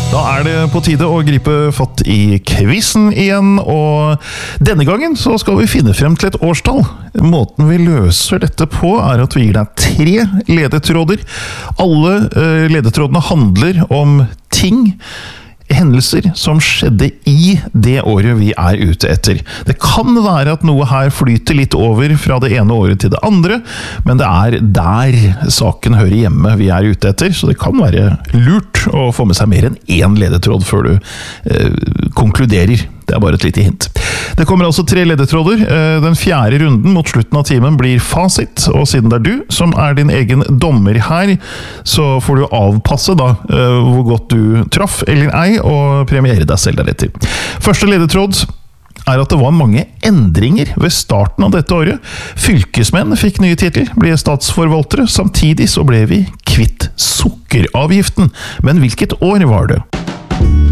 Da det på tide å gripe fatt i quizen igjen, og denne gangen så skal vi finne frem til et årstall. Måten vi løser dette på at vi gir deg 3 ledetråder. Alle ledetrådene handler om ting, hendelser som skjedde i det året vi ute etter. Det kan være at noe her flyter litt over fra det ene året til det andre, men det der saken hører hjemme vi ute etter, så det kan være lurt å få med seg mer enn 1 ledetråd før du konkluderer. Det bare et lite hint. Det kommer altså 3 ledetråder. Den 4. runden mot slutten av timen blir fasit, og siden det du som din egen dommer her, så får du avpasse da hvor godt du traff eller ei, og premiere deg selv deretter. Første ledetråd at det var mange endringer ved starten av dette året. Fylkesmenn fikk nye titler, ble statsforvaltere, samtidig så ble vi kvitt sukkeravgiften. Men hvilket år var det?